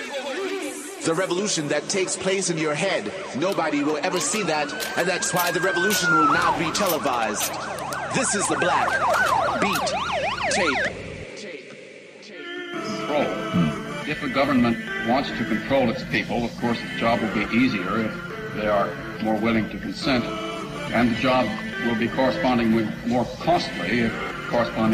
The revolution that takes place in your head. Nobody will ever see that, and that's why the revolution will not be televised. This is the Black Beat Tape. Control. If a government wants to control its people, of course the job will be easier if they are more willing to consent, and the job will be correspondingly more costly if corresponding